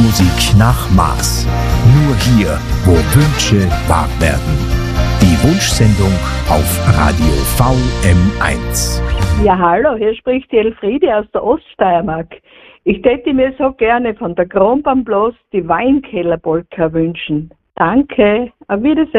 Musik nach Maß. Nur hier, wo Wünsche wahr werden. Die Wunschsendung auf Radio VM1. Ja, hallo, hier spricht die Elfriede aus der Oststeiermark. Ich täte mir so gerne von der Kronbahn bloß die Weinkellerpolka wünschen. Danke, auf Wiedersehen.